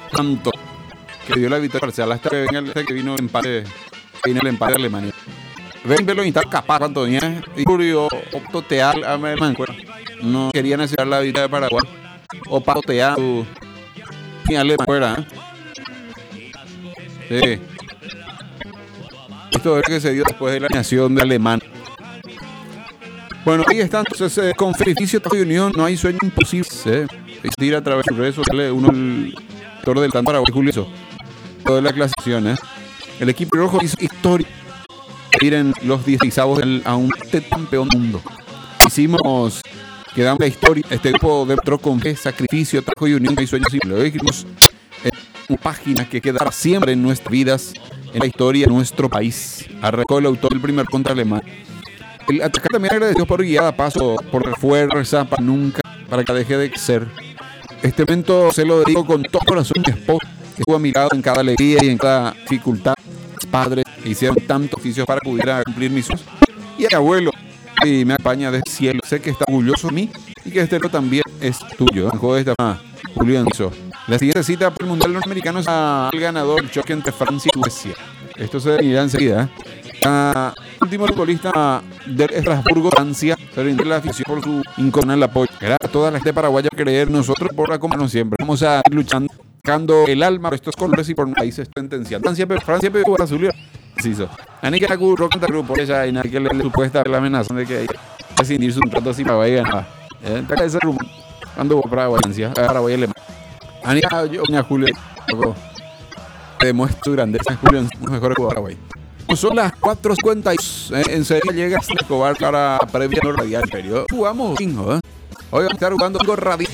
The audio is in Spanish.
tanto que dio la victoria parcial hasta que venga que vino el empate de Alemania. Ven verlo y tal capaz cuando venía y Curio optotear a Alemania. No quería necesitar la victoria de Paraguay o patotear su final de fuera. Sí. Esto es lo que se dio después de la nación de Alemania. Bueno, ahí está entonces con Felicio Tajo y Unión, no hay sueño imposible. Tira a través de sus redes sociales uno el autor del tanto Paraguay, Julio, eso. Toda la clasificación, El equipo rojo hizo historia. Ir en los 16avos a un campeón del mundo. Hicimos, quedamos la historia. Este grupo demostró con fe, sacrificio, Tajo y Unión, no hay sueño imposible. Hoy dijimos una página que quedará siempre en nuestras vidas, en la historia de nuestro país. Arrancó el autor del primer contra alemán. El atacante también agradeció por guiada paso, por refuerza, para nunca, para que deje de ser. Este evento se lo dedico con todo corazón a mi esposo, que estuvo a mi lado en cada alegría y en cada dificultad. Mis padres hicieron tantos oficios para que pudiera cumplir mis sueños. Y a mi abuelo, y me acompaña desde el cielo. Sé que está orgulloso de mí y que este evento también es tuyo. Joder, Julio Anzo. La siguiente cita por el Mundial Norteamericano es al ganador del choque entre Francia y Suecia. Esto se irá enseguida. Último futbolista del Estrasburgo, Francia, se rindió la afición por su incondicional apoyo. Gracias a toda la gente paraguaya creer nosotros por acompañarnos siempre. Vamos a ir luchando, buscando el alma por estos colores y por un país sentencia. Francia pero azul. Preciso. A ni que curro contra el grupo ella y nadie que le supuesta la amenaza de que hay que rescindir su contrato si Paraguay gana. Está ese rumor. Cuando voy para Francia, Paraguay alemán. A ni yo Julio, demuestra su grandeza. Julio es mejor que Paraguay. Son las 4:50. En serio llega Escobar para previa no radial periodo. Jugamos 5, Hoy vamos a estar jugando con radial.